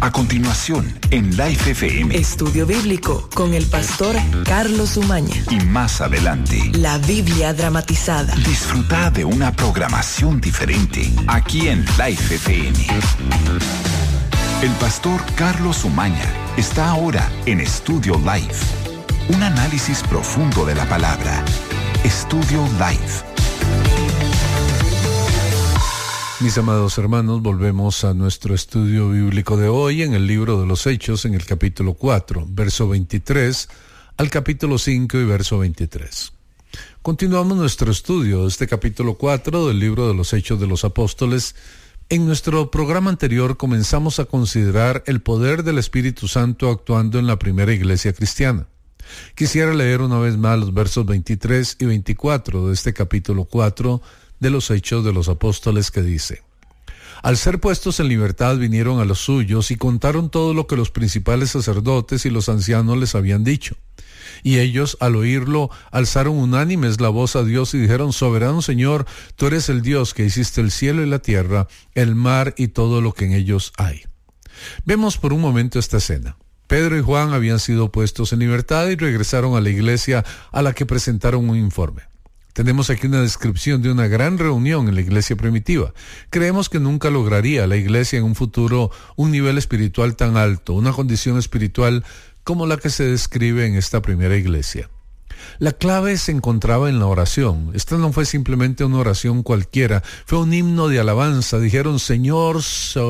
A continuación, en Life FM. Estudio Bíblico con el pastor Carlos Umaña. Y más adelante, la Biblia dramatizada. Disfruta de una programación diferente aquí en Life FM. El pastor Carlos Umaña está ahora en Estudio Life. Un análisis profundo de la palabra. Estudio Life. Mis amados hermanos, volvemos a nuestro estudio bíblico de hoy en el libro de los Hechos, en el capítulo 4, verso 23, al capítulo 5 y verso 23. Continuamos nuestro estudio de este capítulo 4 del libro de los Hechos de los Apóstoles. En nuestro programa anterior comenzamos a considerar el poder del Espíritu Santo actuando en la primera iglesia cristiana. Quisiera leer una vez más los versos 23 y 24 de este capítulo 4 de los Hechos de los Apóstoles, que dice: Al ser puestos en libertad vinieron a los suyos y contaron todo lo que los principales sacerdotes y los ancianos les habían dicho. Y ellos, al oírlo, alzaron unánimes la voz a Dios y dijeron: Soberano Señor, tú eres el Dios que hiciste el cielo y la tierra, el mar y todo lo que en ellos hay. Vemos por un momento esta escena. Pedro y Juan habían sido puestos en libertad y regresaron a la iglesia, a la que presentaron un informe. Tenemos aquí una descripción de una gran reunión en la iglesia primitiva. Creemos que nunca lograría la iglesia en un futuro un nivel espiritual tan alto, una condición espiritual como la que se describe en esta primera iglesia. La clave se encontraba en la oración. Esta no fue simplemente una oración cualquiera, fue un himno de alabanza. Dijeron: Señor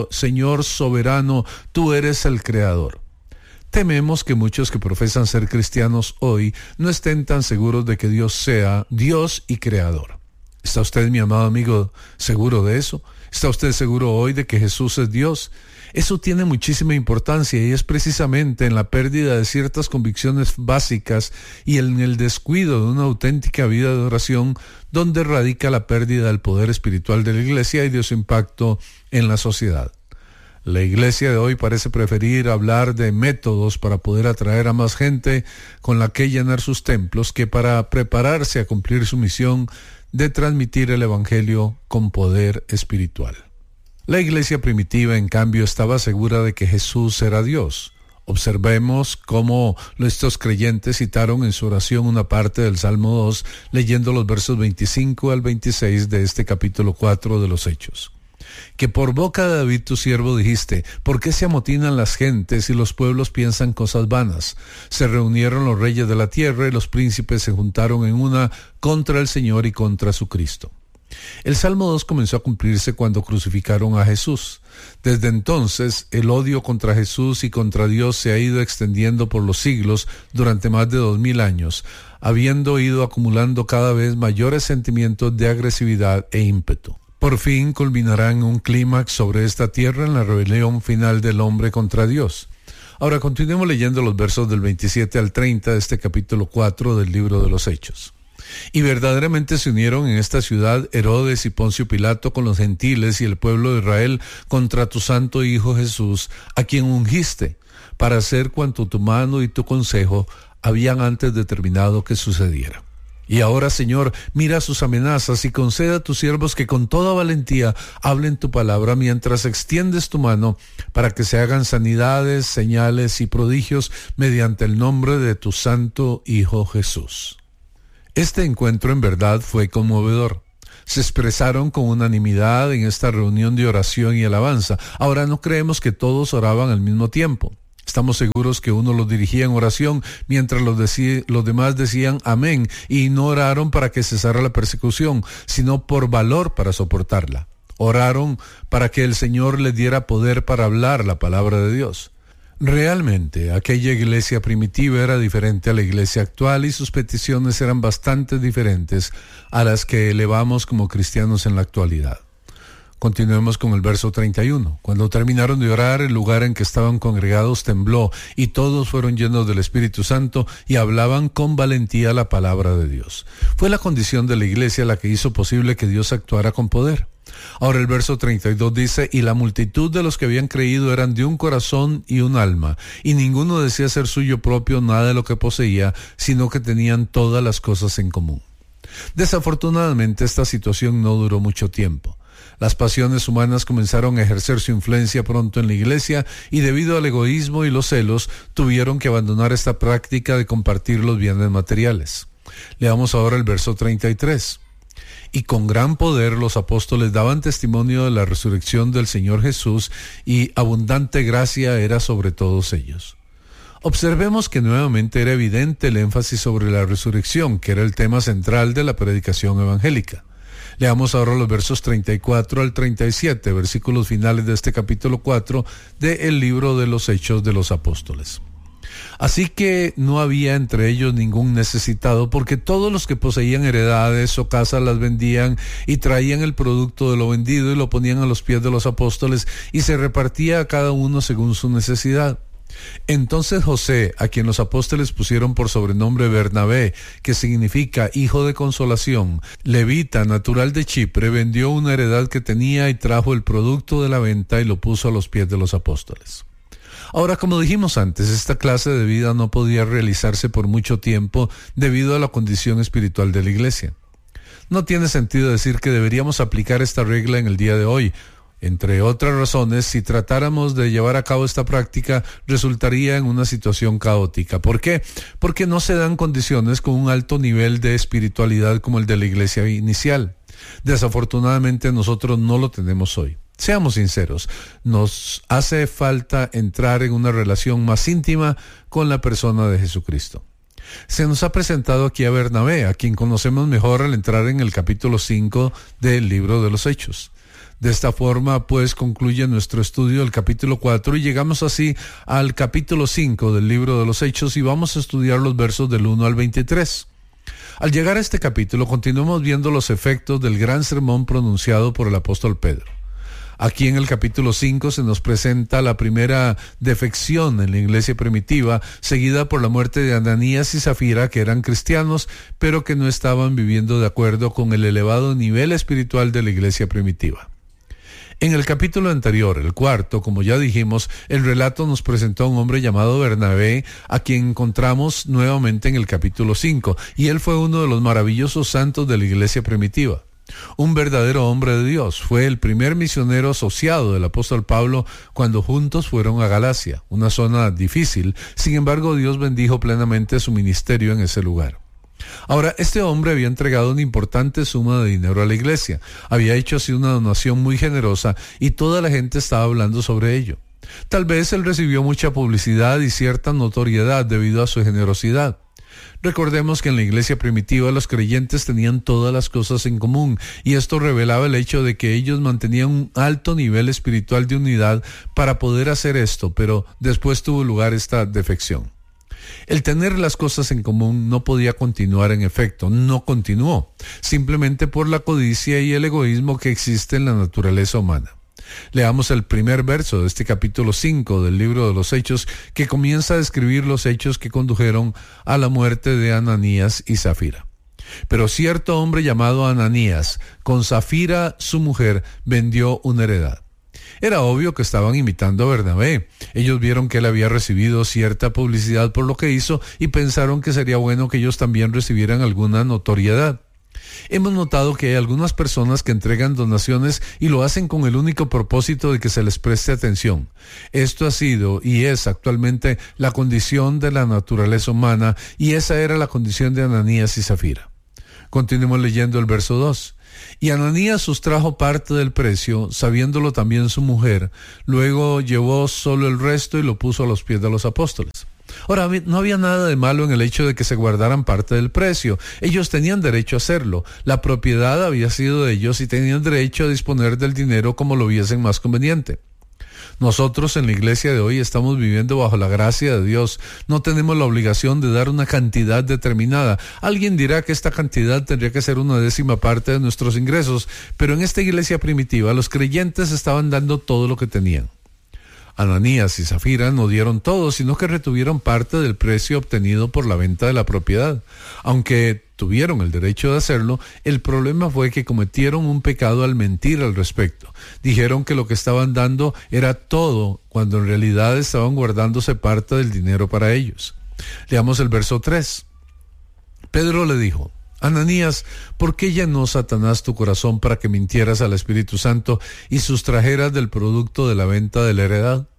soberano, tú eres el Creador. Tememos que muchos que profesan ser cristianos hoy no estén tan seguros de que Dios sea Dios y Creador. ¿Está usted, mi amado amigo, seguro de eso? ¿Está usted seguro hoy de que Jesús es Dios? Eso tiene muchísima importancia y es precisamente en la pérdida de ciertas convicciones básicas y en el descuido de una auténtica vida de oración donde radica la pérdida del poder espiritual de la iglesia y de su impacto en la sociedad. La iglesia de hoy parece preferir hablar de métodos para poder atraer a más gente con la que llenar sus templos que para prepararse a cumplir su misión de transmitir el evangelio con poder espiritual. La iglesia primitiva, en cambio, estaba segura de que Jesús era Dios. Observemos cómo estos creyentes citaron en su oración una parte del Salmo 2, leyendo los versos 25 al 26 de este capítulo 4 de los Hechos. Que por boca de David tu siervo dijiste: ¿por qué se amotinan las gentes y los pueblos piensan cosas vanas? Se reunieron los reyes de la tierra y los príncipes se juntaron en una contra el Señor y contra su Cristo. El Salmo 2 comenzó a cumplirse cuando crucificaron a Jesús. Desde entonces, el odio contra Jesús y contra Dios se ha ido extendiendo por los siglos durante más de 2000 años, habiendo ido acumulando cada vez mayores sentimientos de agresividad e ímpetu. Por fin culminará en un clímax sobre esta tierra en la rebelión final del hombre contra Dios. Ahora continuemos leyendo los versos del 27 al 30 de este capítulo 4 del libro de los Hechos. Y verdaderamente se unieron en esta ciudad Herodes y Poncio Pilato con los gentiles y el pueblo de Israel contra tu santo Hijo Jesús, a quien ungiste, para hacer cuanto tu mano y tu consejo habían antes determinado que sucediera. Y ahora, Señor, mira sus amenazas y concede a tus siervos que con toda valentía hablen tu palabra mientras extiendes tu mano para que se hagan sanidades, señales y prodigios mediante el nombre de tu santo Hijo Jesús. Este encuentro en verdad fue conmovedor. Se expresaron con unanimidad en esta reunión de oración y alabanza. Ahora no creemos que todos oraban al mismo tiempo. Estamos seguros que uno los dirigía en oración mientras los demás decían amén, y no oraron para que cesara la persecución, sino por valor para soportarla. Oraron para que el Señor les diera poder para hablar la palabra de Dios. Realmente, aquella iglesia primitiva era diferente a la iglesia actual y sus peticiones eran bastante diferentes a las que elevamos como cristianos en la actualidad. Continuemos con el verso 31. Cuando terminaron de orar, el lugar en que estaban congregados tembló, y todos fueron llenos del Espíritu Santo y hablaban con valentía la palabra de Dios. Fue la condición de la iglesia la que hizo posible que Dios actuara con poder. Ahora el verso 32 dice: y la multitud de los que habían creído eran de un corazón y un alma, y ninguno decía ser suyo propio nada de lo que poseía, sino que tenían todas las cosas en común. Desafortunadamente, esta situación no duró mucho tiempo. Las pasiones humanas comenzaron a ejercer su influencia pronto en la iglesia y debido al egoísmo y los celos tuvieron que abandonar esta práctica de compartir los bienes materiales. Leamos ahora el verso 33. Y con gran poder los apóstoles daban testimonio de la resurrección del Señor Jesús y abundante gracia era sobre todos ellos. Observemos que nuevamente era evidente el énfasis sobre la resurrección, que era el tema central de la predicación evangélica. Leamos ahora los versos 34 al 37, versículos finales de este capítulo 4 del libro de los Hechos de los Apóstoles. Así que no había entre ellos ningún necesitado, porque todos los que poseían heredades o casas las vendían y traían el producto de lo vendido y lo ponían a los pies de los apóstoles y se repartía a cada uno según su necesidad. Entonces José, a quien los apóstoles pusieron por sobrenombre Bernabé, que significa hijo de consolación, levita, natural de Chipre, vendió una heredad que tenía y trajo el producto de la venta y lo puso a los pies de los apóstoles. Ahora, como dijimos antes, esta clase de vida no podía realizarse por mucho tiempo debido a la condición espiritual de la iglesia. No tiene sentido decir que deberíamos aplicar esta regla en el día de hoy. Entre otras razones, si tratáramos de llevar a cabo esta práctica, resultaría en una situación caótica. ¿Por qué? Porque no se dan condiciones con un alto nivel de espiritualidad como el de la iglesia inicial. Desafortunadamente, nosotros no lo tenemos hoy. Seamos sinceros, nos hace falta entrar en una relación más íntima con la persona de Jesucristo. Se nos ha presentado aquí a Bernabé, a quien conocemos mejor al entrar en el capítulo 5 del libro de los Hechos. De esta forma, pues, concluye nuestro estudio del capítulo 4 y llegamos así al capítulo 5 del libro de los Hechos y vamos a estudiar los versos del 1 al 23. Al llegar a este capítulo, continuamos viendo los efectos del gran sermón pronunciado por el apóstol Pedro. Aquí en el capítulo 5 se nos presenta la primera defección en la iglesia primitiva, seguida por la muerte de Ananías y Zafira, que eran cristianos, pero que no estaban viviendo de acuerdo con el elevado nivel espiritual de la iglesia primitiva. En el capítulo anterior, el 4, como ya dijimos, el relato nos presentó a un hombre llamado Bernabé, a quien encontramos nuevamente en el capítulo 5, y él fue uno de los maravillosos santos de la iglesia primitiva. Un verdadero hombre de Dios, fue el primer misionero asociado del apóstol Pablo cuando juntos fueron a Galacia, una zona difícil. Sin embargo, Dios bendijo plenamente su ministerio en ese lugar. Ahora, este hombre había entregado una importante suma de dinero a la iglesia, había hecho así una donación muy generosa y toda la gente estaba hablando sobre ello. Tal vez él recibió mucha publicidad y cierta notoriedad debido a su generosidad. Recordemos que en la iglesia primitiva los creyentes tenían todas las cosas en común y esto revelaba el hecho de que ellos mantenían un alto nivel espiritual de unidad para poder hacer esto, pero después tuvo lugar esta defección. El tener las cosas en común no podía continuar, en efecto, no continuó, simplemente por la codicia y el egoísmo que existe en la naturaleza humana. Leamos el primer verso de este capítulo 5 del libro de los Hechos, que comienza a describir los hechos que condujeron a la muerte de Ananías y Zafira. Pero cierto hombre llamado Ananías, con Zafira su mujer, vendió una heredad. Era obvio que estaban imitando a Bernabé. Ellos vieron que él había recibido cierta publicidad por lo que hizo y pensaron que sería bueno que ellos también recibieran alguna notoriedad. Hemos notado que hay algunas personas que entregan donaciones y lo hacen con el único propósito de que se les preste atención. Esto ha sido y es actualmente la condición de la naturaleza humana y esa era la condición de Ananías y Zafira. Continuemos leyendo el verso 2. Y Ananías sustrajo parte del precio, sabiéndolo también su mujer, luego llevó solo el resto y lo puso a los pies de los apóstoles. Ahora, no había nada de malo en el hecho de que se guardaran parte del precio. Ellos tenían derecho a hacerlo. La propiedad había sido de ellos y tenían derecho a disponer del dinero como lo viesen más conveniente. Nosotros en la iglesia de hoy estamos viviendo bajo la gracia de Dios. No tenemos la obligación de dar una cantidad determinada. Alguien dirá que esta cantidad tendría que ser 1/10 parte de nuestros ingresos, pero en esta iglesia primitiva los creyentes estaban dando todo lo que tenían. Ananías y Zafira no dieron todo, sino que retuvieron parte del precio obtenido por la venta de la propiedad. Aunque tuvieron el derecho de hacerlo, el problema fue que cometieron un pecado al mentir al respecto. Dijeron que lo que estaban dando era todo, cuando en realidad estaban guardándose parte del dinero para ellos. Leamos el verso 3. Pedro le dijo: Ananías, ¿por qué llenó Satanás tu corazón para que mintieras al Espíritu Santo y sustrajeras del producto de la venta de la heredad?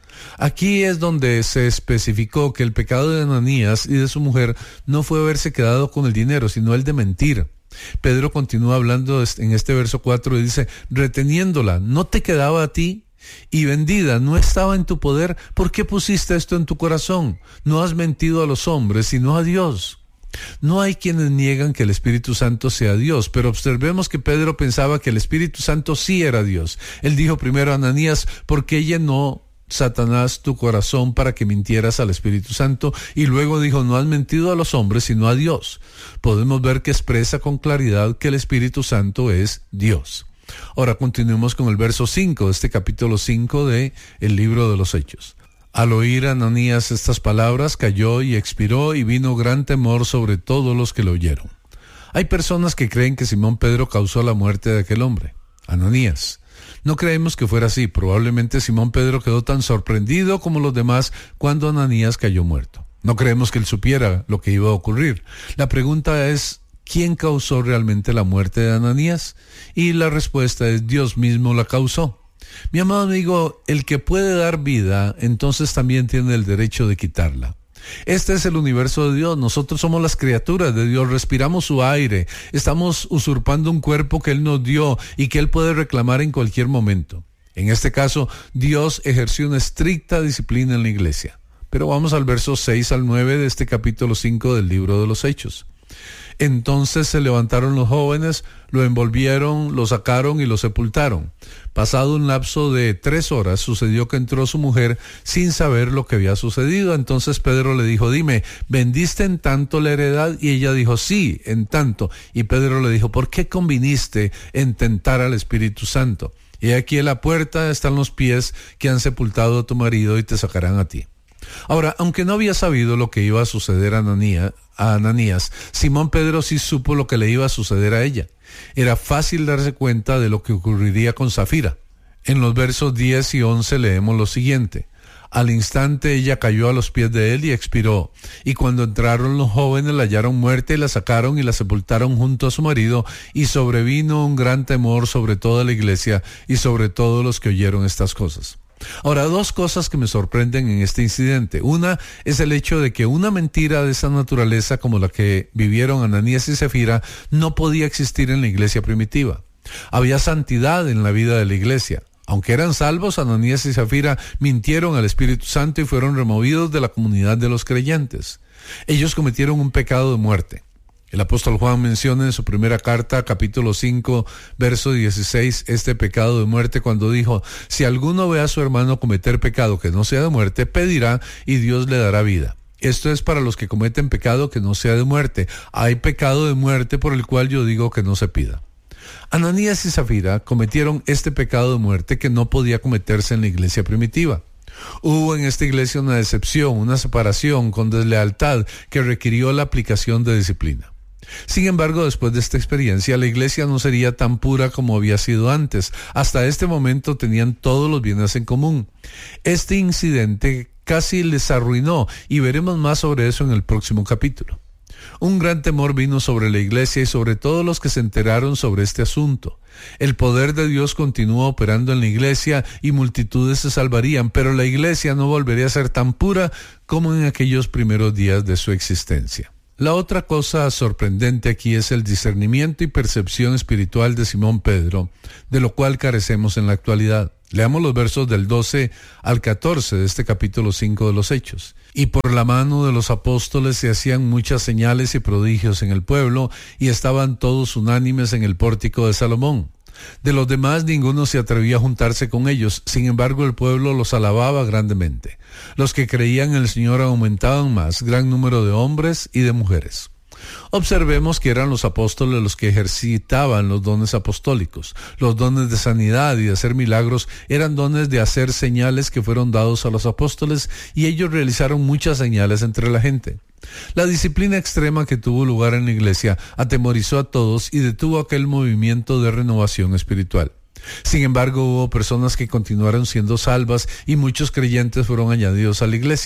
Aquí es donde se especificó que el pecado de Ananías y de su mujer no fue haberse quedado con el dinero, sino el de mentir. Pedro continúa hablando en este verso 4 y dice, reteniéndola, ¿no te quedaba a ti? Y vendida, ¿no estaba en tu poder? ¿Por qué pusiste esto en tu corazón? No has mentido a los hombres, sino a Dios. No hay quienes niegan que el Espíritu Santo sea Dios, pero observemos que Pedro pensaba que el Espíritu Santo sí era Dios. Él dijo primero a Ananías, ¿por qué llenó Satanás tu corazón para que mintieras al Espíritu Santo? Y luego dijo, no has mentido a los hombres, sino a Dios. Podemos ver que expresa con claridad que el Espíritu Santo es Dios. Ahora continuemos con el verso 5 de este capítulo 5 de el libro de los Hechos. Al oír Ananías estas palabras, cayó y expiró, y vino gran temor sobre todos los que lo oyeron. Hay personas que creen que Simón Pedro causó la muerte de aquel hombre, Ananías. No creemos que fuera así. Probablemente Simón Pedro quedó tan sorprendido como los demás cuando Ananías cayó muerto. No creemos que él supiera lo que iba a ocurrir. La pregunta es, ¿quién causó realmente la muerte de Ananías? Y la respuesta es, Dios mismo la causó. Mi amado amigo, el que puede dar vida, entonces también tiene el derecho de quitarla. Este es el universo de Dios. Nosotros somos las criaturas de Dios, respiramos su aire, estamos usurpando un cuerpo que Él nos dio y que Él puede reclamar en cualquier momento. En este caso, Dios ejerció una estricta disciplina en la iglesia. Pero vamos al verso 6 al 9 de este capítulo 5 del libro de los Hechos. Entonces se levantaron los jóvenes, lo envolvieron, lo sacaron y lo sepultaron. Pasado un lapso de 3 horas, sucedió que entró su mujer sin saber lo que había sucedido. Entonces Pedro le dijo, dime, ¿vendiste en tanto la heredad? Y ella dijo, sí, en tanto. Y Pedro le dijo, ¿por qué conviniste en tentar al Espíritu Santo? Y aquí en la puerta están los pies que han sepultado a tu marido y te sacarán a ti. Ahora, aunque no había sabido lo que iba a suceder a Ananías, Simón Pedro sí supo lo que le iba a suceder a ella. Era fácil darse cuenta de lo que ocurriría con Safira. En los versos 10 y 11 leemos lo siguiente. Al instante ella cayó a los pies de él y expiró. Y cuando entraron los jóvenes la hallaron muerta y la sacaron y la sepultaron junto a su marido. Y sobrevino un gran temor sobre toda la iglesia y sobre todos los que oyeron estas cosas. Ahora, 2 cosas que me sorprenden en este incidente. Una es el hecho de que una mentira de esa naturaleza como la que vivieron Ananías y Safira no podía existir en la iglesia primitiva. Había santidad en la vida de la iglesia. Aunque eran salvos, Ananías y Safira mintieron al Espíritu Santo y fueron removidos de la comunidad de los creyentes. Ellos cometieron un pecado de muerte. El apóstol Juan menciona en su primera carta, capítulo 5, verso 16, este pecado de muerte cuando dijo, si alguno ve a su hermano cometer pecado que no sea de muerte, pedirá y Dios le dará vida. Esto es para los que cometen pecado que no sea de muerte. Hay pecado de muerte por el cual yo digo que no se pida. Ananías y Safira cometieron este pecado de muerte que no podía cometerse en la iglesia primitiva. Hubo en esta iglesia una decepción, una separación con deslealtad que requirió la aplicación de disciplina. Sin embargo, después de esta experiencia, la iglesia no sería tan pura como había sido antes. Hasta este momento tenían todos los bienes en común. Este incidente casi les arruinó y veremos más sobre eso en el próximo capítulo. Un gran temor vino sobre la iglesia y sobre todos los que se enteraron sobre este asunto. El poder de Dios continúa operando en la iglesia y multitudes se salvarían, pero la iglesia no volvería a ser tan pura como en aquellos primeros días de su existencia. La otra cosa sorprendente aquí es el discernimiento y percepción espiritual de Simón Pedro, de lo cual carecemos en la actualidad. Leamos los versos del 12 al 14 de este capítulo 5 de los Hechos. Y por la mano de los apóstoles se hacían muchas señales y prodigios en el pueblo, y estaban todos unánimes en el pórtico de Salomón. De los demás ninguno se atrevía a juntarse con ellos, sin embargo el pueblo los alababa grandemente. Los que creían en el Señor aumentaban más, gran número de hombres y de mujeres. Observemos que eran los apóstoles los que ejercitaban los dones apostólicos. Los dones de sanidad y de hacer milagros eran dones de hacer señales que fueron dados a los apóstoles, y ellos realizaron muchas señales entre la gente. La disciplina extrema que tuvo lugar en la iglesia atemorizó a todos y detuvo aquel movimiento de renovación espiritual. Sin embargo, hubo personas que continuaron siendo salvas y muchos creyentes fueron añadidos a la iglesia.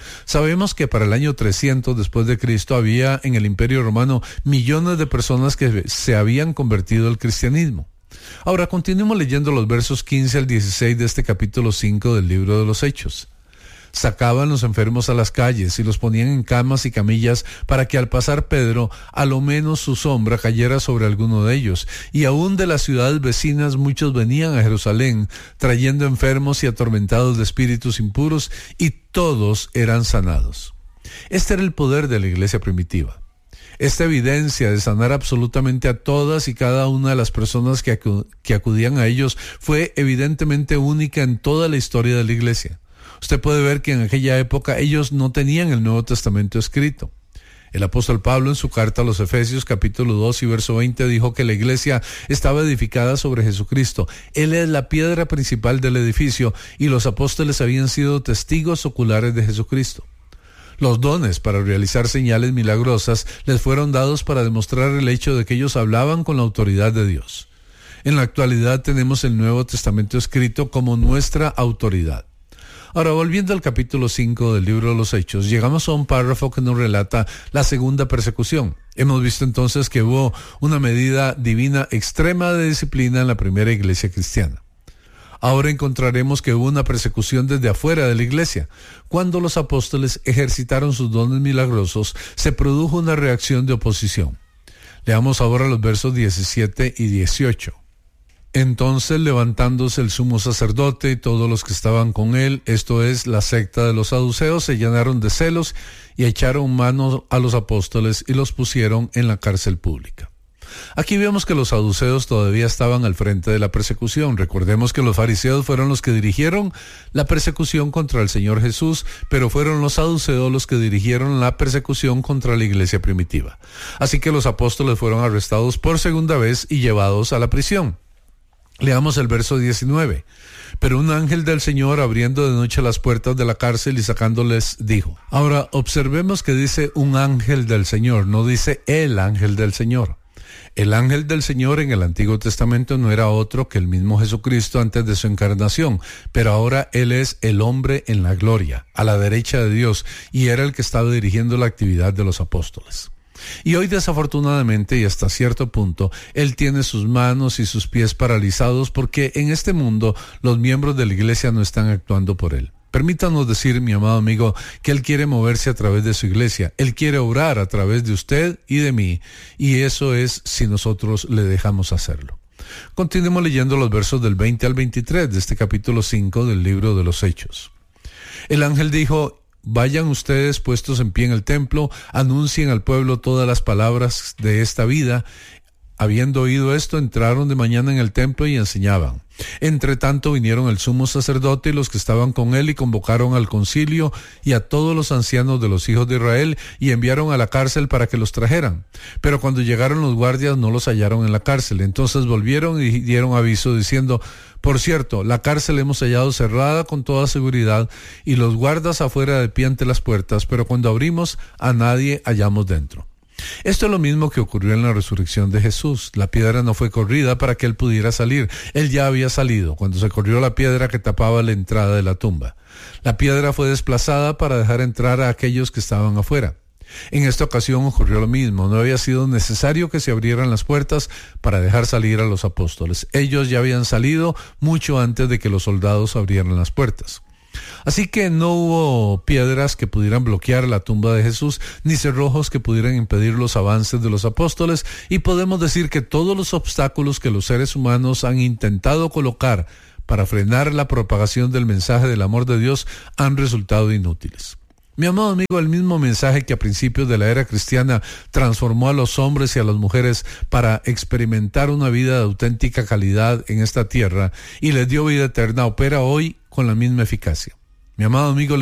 Sabemos que para el año 300 después de Cristo había en el Imperio Romano millones de personas que se habían convertido al cristianismo. Ahora continuemos leyendo los versos 15 al 16 de este capítulo 5 del libro de los Hechos. Sacaban los enfermos a las calles y los ponían en camas y camillas para que al pasar Pedro, a lo menos su sombra cayera sobre alguno de ellos. Y aún de las ciudades vecinas muchos venían a Jerusalén, trayendo enfermos y atormentados de espíritus impuros, y todos eran sanados. Este era el poder de la iglesia primitiva. Esta evidencia de sanar absolutamente a todas y cada una de las personas que acudían a ellos fue evidentemente única en toda la historia de la iglesia. Usted puede ver que en aquella época ellos no tenían el Nuevo Testamento escrito. El apóstol Pablo en su carta a los Efesios capítulo 2 y verso 20 dijo que la iglesia estaba edificada sobre Jesucristo. Él es la piedra principal del edificio y los apóstoles habían sido testigos oculares de Jesucristo. Los dones para realizar señales milagrosas les fueron dados para demostrar el hecho de que ellos hablaban con la autoridad de Dios. En la actualidad tenemos el Nuevo Testamento escrito como nuestra autoridad. Ahora, volviendo al capítulo 5 del libro de los Hechos, llegamos a un párrafo que nos relata la segunda persecución. Hemos visto entonces que hubo una medida divina extrema de disciplina en la primera iglesia cristiana. Ahora encontraremos que hubo una persecución desde afuera de la iglesia. Cuando los apóstoles ejercitaron sus dones milagrosos, se produjo una reacción de oposición. Leamos ahora los versos 17 y 18. Entonces, levantándose el sumo sacerdote y todos los que estaban con él, esto es, la secta de los saduceos, se llenaron de celos y echaron mano a los apóstoles y los pusieron en la cárcel pública. Aquí vemos que los saduceos todavía estaban al frente de la persecución. Recordemos que los fariseos fueron los que dirigieron la persecución contra el Señor Jesús, pero fueron los saduceos los que dirigieron la persecución contra la iglesia primitiva. Así que los apóstoles fueron arrestados por segunda vez y llevados a la prisión. Leamos el verso 19. Pero un ángel del Señor, abriendo de noche las puertas de la cárcel y sacándoles, dijo. Ahora, observemos que dice un ángel del Señor, no dice el ángel del Señor. El ángel del Señor en el Antiguo Testamento no era otro que el mismo Jesucristo antes de su encarnación, pero ahora Él es el hombre en la gloria, a la derecha de Dios, y era el que estaba dirigiendo la actividad de los apóstoles. Y hoy desafortunadamente y hasta cierto punto, Él tiene sus manos y sus pies paralizados porque en este mundo los miembros de la iglesia no están actuando por Él. Permítanos decir, mi amado amigo, que Él quiere moverse a través de su iglesia. Él quiere obrar a través de usted y de mí, y eso es si nosotros le dejamos hacerlo. Continuemos leyendo los versos del 20 al 23 de este capítulo 5 del libro de los Hechos. El ángel dijo: Vayan ustedes puestos en pie en el templo, anuncien al pueblo todas las palabras de esta vida. Habiendo oído esto, entraron de mañana en el templo y enseñaban. Entre tanto vinieron el sumo sacerdote y los que estaban con él y convocaron al concilio y a todos los ancianos de los hijos de Israel y enviaron a la cárcel para que los trajeran. Pero cuando llegaron los guardias no los hallaron en la cárcel. Entonces volvieron y dieron aviso diciendo: Por cierto, la cárcel hemos hallado cerrada con toda seguridad y los guardas afuera de pie ante las puertas, pero cuando abrimos a nadie hallamos dentro. Esto es lo mismo que ocurrió en la resurrección de Jesús. La piedra no fue corrida para que Él pudiera salir. Él ya había salido cuando se corrió la piedra que tapaba la entrada de la tumba. La piedra fue desplazada para dejar entrar a aquellos que estaban afuera. En esta ocasión ocurrió lo mismo. No había sido necesario que se abrieran las puertas para dejar salir a los apóstoles. Ellos ya habían salido mucho antes de que los soldados abrieran las puertas. Así que no hubo piedras que pudieran bloquear la tumba de Jesús, ni cerrojos que pudieran impedir los avances de los apóstoles, y podemos decir que todos los obstáculos que los seres humanos han intentado colocar para frenar la propagación del mensaje del amor de Dios han resultado inútiles. Mi amado amigo, el mismo mensaje que a principios de la era cristiana transformó a los hombres y a las mujeres para experimentar una vida de auténtica calidad en esta tierra y les dio vida eterna, opera hoy con la misma eficacia. Mi amado amigo,